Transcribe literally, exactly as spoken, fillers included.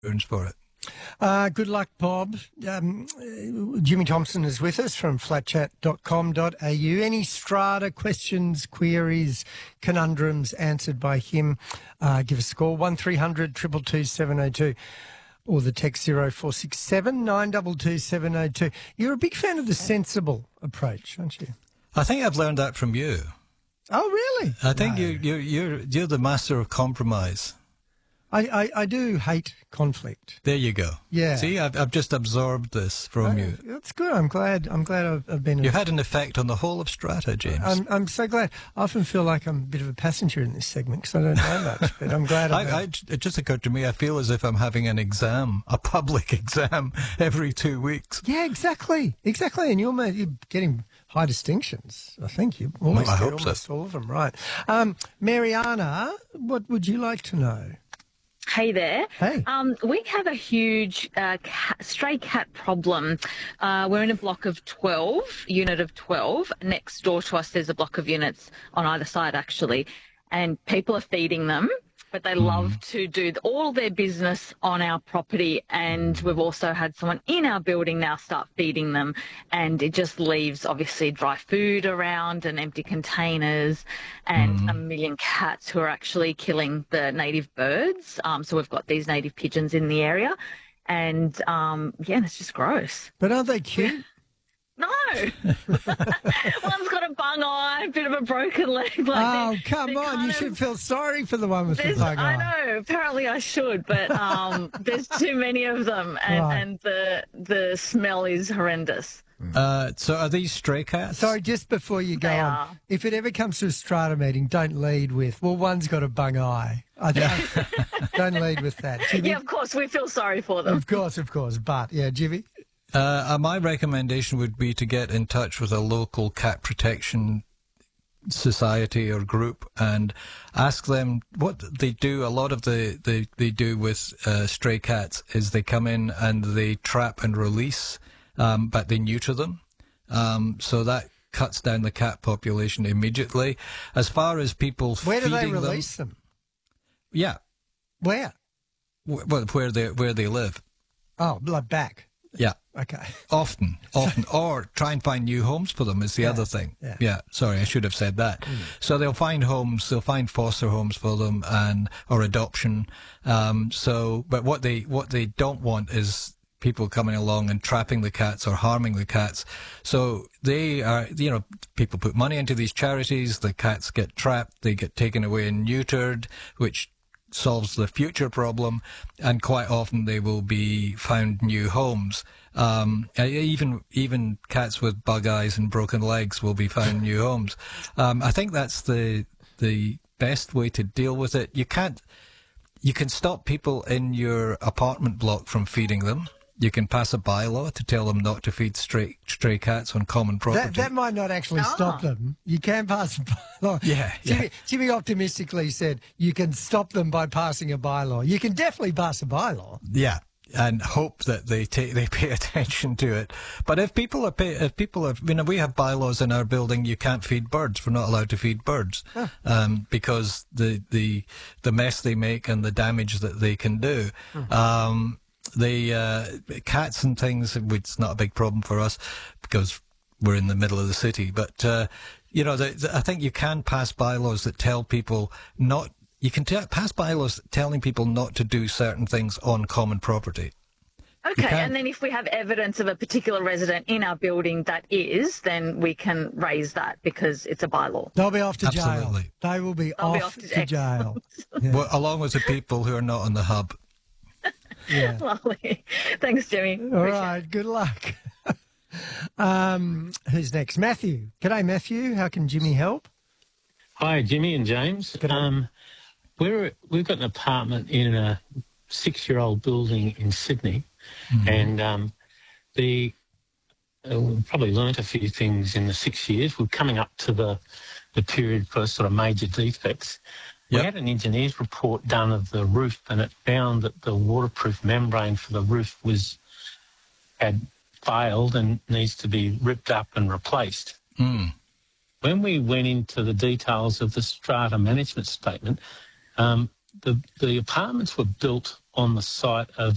for it. Uh, good luck, Bob. Um, Jimmy Thompson is with us from flat chat dot com dot a u. Any strata questions, queries, conundrums answered by him, uh, give us a call, one three hundred two two two seven oh two or the text zero four six seven nine two two seven oh two. You're a big fan of the sensible approach, aren't you? I think I've learned that from you. Oh, really? I think No. you, you're, you're, you're the master of compromise. I, I, I do hate conflict. There you go. Yeah. See, I've, I've just absorbed this from Oh, you. That's good. I'm glad. I'm glad I've, I've been. You had an effect on the whole of Strata, James. I'm, I'm so glad. I often feel like I'm a bit of a passenger in this segment because I don't know much, but I'm glad. I, I, it just occurred to me, I feel as if I'm having an exam, a public exam, every two weeks. Yeah, exactly, exactly. And you're, ma- you're getting high distinctions. I think you almost Well, I get hope almost so. all of them right. Um, Mariana, what would you like to know? Hey there. Hey. Um, we have a huge uh, cat, stray cat problem. Uh, we're in a block of twelve, unit of twelve. Next door to us, there's a block of units on either side, actually, and people are feeding them, but they love to do all their business on our property, and we've also had someone in our building now start feeding them, and it just leaves, obviously, dry food around and empty containers and mm. a million cats who are actually killing the native birds. Um, so we've got these native pigeons in the area, and, um, yeah, it's just gross. But aren't they cute? No. One's got a bung eye, a bit of a broken leg. Like oh, they're, come they're on. You of, should feel sorry for the one with the bung eye. I know. Apparently I should, but um, there's too many of them, and, Right. and the the smell is horrendous. Uh, so are these stray cats? Sorry, just before you go They on, are. if it ever comes to a strata meeting, don't lead with, well, one's got a bung eye. I think, don't lead with that. Jimmy? Yeah, of course, we feel sorry for them. Of course, of course. But, yeah, Jimmy? Uh, uh, my recommendation would be to get in touch with a local cat protection society or group and ask them what they do. A lot of the they, they do with uh, stray cats is they come in and they trap and release, um, but they neuter them. Um, so that cuts down the cat population immediately. As far as people Where do they feeding release them? them? Yeah. Where? W- well, where they where they live. Oh, like back. Yeah. Okay. Often, often, or try and find new homes for them is the Yeah, other thing. yeah. Yeah, sorry, I should have said that. Mm. So they'll find homes, they'll find foster homes for them, and or adoption. Um, so, but what they what they don't want is people coming along and trapping the cats or harming the cats. So they are, you know, people put money into these charities. The cats get trapped, they get taken away and neutered, which solves the future problem, and quite often they will be found new homes. Um, even even cats with bug eyes and broken legs will be found new homes. Um, I think that's the the best way to deal with it. You can't you can stop people in your apartment block from feeding them. You can pass a bylaw to tell them not to feed stray stray cats on common property. That, that might not actually Ah. stop them. You can pass a bylaw. Yeah, Jimmy, yeah. Jimmy optimistically said you can stop them by passing a bylaw. You can definitely pass a bylaw. Yeah, and hope that they take they pay attention to it. But if people are pay, if people are, you know, we have bylaws in our building. You can't feed birds. We're not allowed to feed birds Huh. um, because the the the mess they make and the damage that they can do. Hmm. Um, the uh, cats and things, it's not a big problem for us because we're in the middle of the city. But uh, you know, the, the, I think you can pass bylaws that tell people not. You can t- pass bylaws telling people not to do certain things on common property. Okay, can- and then if we have evidence of a particular resident in our building that is, then we can raise that because it's a bylaw. They'll be off to jail. Absolutely. They will be, They'll off, be off to, to jail. Yeah. Well, along with the people who are not on the hub. Yeah. Lovely. Thanks, Jimmy. All right. Good luck. um, who's next? Matthew. G'day, Matthew. How can Jimmy help? Hi, Jimmy and James. G'day. Um, we're we've got an apartment in a six-year-old building in Sydney, Mm-hmm. and um, the uh, we've probably learnt a few things in the six years. We're coming up to the the period for sort of major defects. Yep. We had an engineer's report done of the roof, and it found that the waterproof membrane for the roof was had failed and needs to be ripped up and replaced. Mm. When we went into the details of the strata management statement, um, the, the apartments were built on the site of